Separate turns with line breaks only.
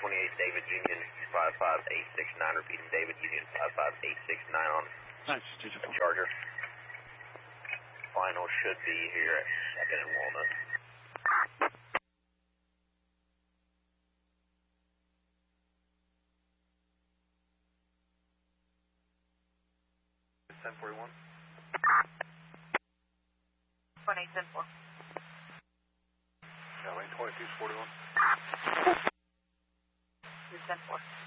David Union 55869, repeating David Union 55869 on
Nice, digital.
Charger. Final should be here at 2nd and Walnut.
Ten 41.
28-10-4.
Yeah, lane 22's 41.
2-10-4.